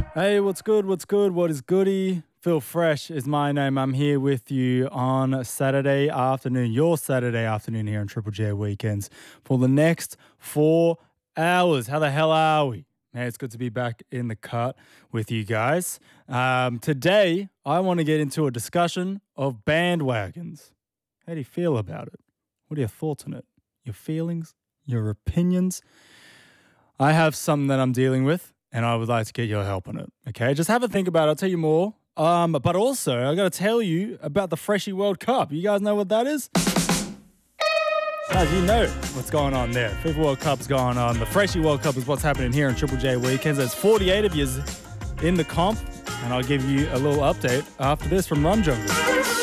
Hey, what's good? What's good? What is goody? Phil Fresh is my name. I'm here with you on Saturday afternoon, your Saturday afternoon here on Triple J Weekends for the next 4 hours. How the hell are we? Man, it's good to be back in the cut with you guys. Today, I want to get into a discussion of bandwagons. How do you feel about it? What are your thoughts on it? Your feelings? Your opinions? I have something that I'm dealing with, and I would like to get your help on it. Okay, just have a think about it. I'll tell you more. But also, I got to tell you about the Freshie World Cup. You guys know what that is? Guys, you know what's going on there. FIFA World Cup's going on. The Freshie World Cup is what's happening here in Triple J Weekends. There's 48 of you in the comp, and I'll give you a little update after this from Rum Jungle.